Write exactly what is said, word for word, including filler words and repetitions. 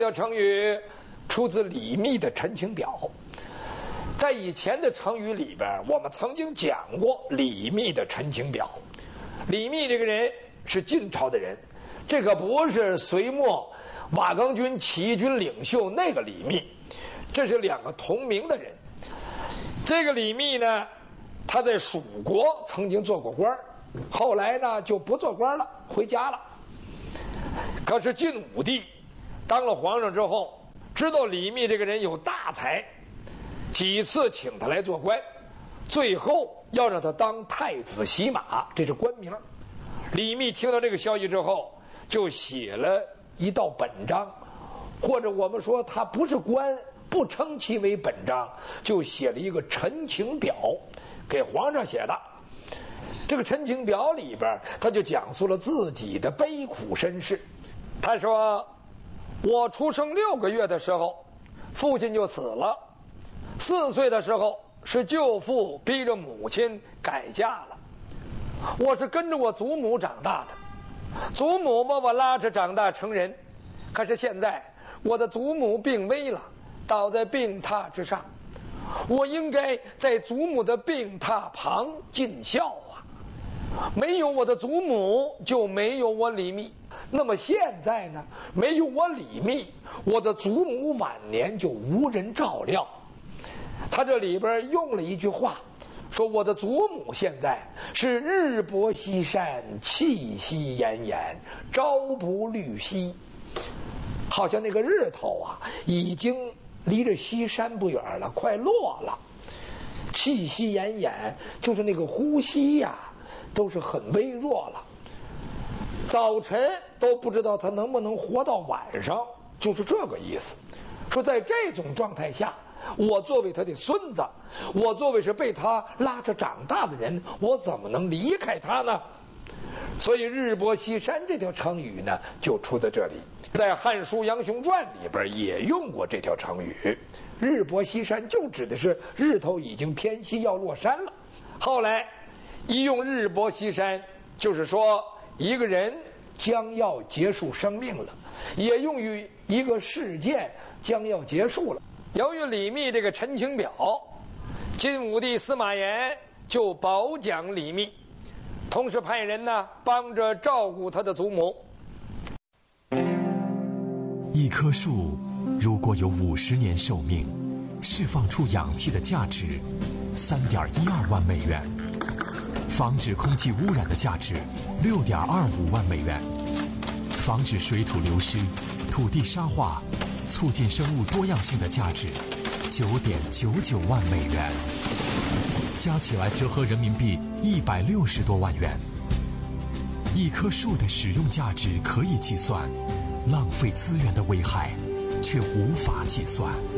这条成语出自李密的《陈情表》。在以前的成语里边，我们曾经讲过李密的《陈情表》。李密这个人是晋朝的人，这可不是隋末瓦岗军起义军领袖那个李密，这是两个同名的人。这个李密呢，他在蜀国曾经做过官，后来呢就不做官了，回家了。可是晋武帝当了皇上之后，知道李密这个人有大才，几次请他来做官，最后要让他当太子洗马，这是官名。李密听到这个消息之后，就写了一道本章，或者我们说他不是官，不称其为本章，就写了一个陈情表给皇上写的。这个陈情表里边，他就讲述了自己的悲苦身世。他说，我出生六个月的时候，父亲就死了。四岁的时候，是舅父逼着母亲改嫁了。我是跟着我祖母长大的，祖母把我拉扯长大成人。可是现在我的祖母病危了，倒在病榻之上，我应该在祖母的病榻旁尽孝啊！没有我的祖母，就没有我李密。那么现在呢，没有我李密，我的祖母晚年就无人照料。他这里边用了一句话，说我的祖母现在是日薄西山，气息奄奄，朝不虑夕，好像那个日头啊已经离着西山不远了，快落了。气息奄奄就是那个呼吸呀、啊，都是很微弱了。早晨都不知道他能不能活到晚上，就是这个意思。说在这种状态下，我作为他的孙子，我作为是被他拉着长大的人，我怎么能离开他呢？所以日薄西山这条成语呢，就出在这里。在《汉书·杨雄传》里边也用过这条成语，日薄西山就指的是日头已经偏西要落山了。后来一用日薄西山，就是说一个人将要结束生命了，也用于一个事件将要结束了。由于李密这个陈情表，晋武帝司马炎就褒奖李密，同时派人呢帮着照顾他的祖母。 一棵树如果有五十年寿命，释放出氧气的价值三点一二万美元，防止空气污染的价值六点二五万美元，防止水土流失、土地沙化、促进生物多样性的价值九点九九万美元，加起来折合人民币一百六十多万元。一棵树的使用价值可以计算，浪费资源的危害却无法计算。